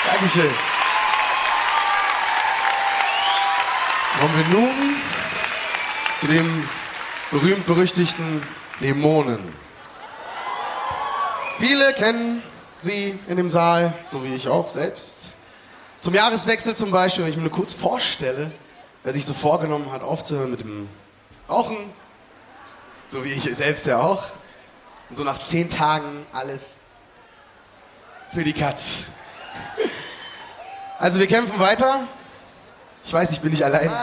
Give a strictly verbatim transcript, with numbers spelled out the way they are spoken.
Dankeschön. Kommen wir nun zu dem berühmt-berüchtigten Dämonen. Viele kennen sie in dem Saal, so wie ich auch selbst. Zum Jahreswechsel zum Beispiel, wenn ich mir nur kurz vorstelle, wer sich so vorgenommen hat, aufzuhören mit dem Rauchen, so wie ich selbst ja auch, und so nach zehn Tagen alles für die Katz. Also wir kämpfen weiter. Ich weiß, ich bin nicht allein.